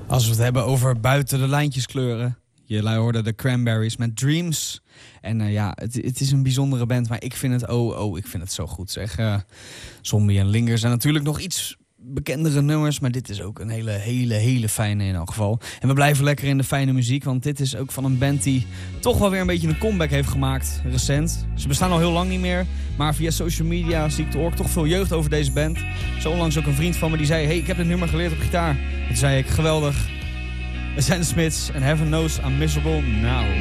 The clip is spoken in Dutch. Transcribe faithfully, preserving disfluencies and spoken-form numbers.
Als we het hebben over buiten de lijntjes kleuren. Je hoorde de Cranberries met Dreams. En uh, ja, het, het is een bijzondere band, maar ik vind het, oh, oh, ik vind het zo goed zeg. Uh, Zombie en Linger zijn natuurlijk nog iets bekendere nummers, maar dit is ook een hele, hele, hele fijne in elk geval. En we blijven lekker in de fijne muziek, want dit is ook van een band die toch wel weer een beetje een comeback heeft gemaakt, recent. Ze bestaan al heel lang niet meer, maar via social media zie ik hoor ik toch veel jeugd over deze band. Zo onlangs ook een vriend van me die zei, hey, ik heb dit nummer geleerd op gitaar. En toen zei ik, geweldig. Het zijn de Smiths en Heaven Knows I'm Miserable Now.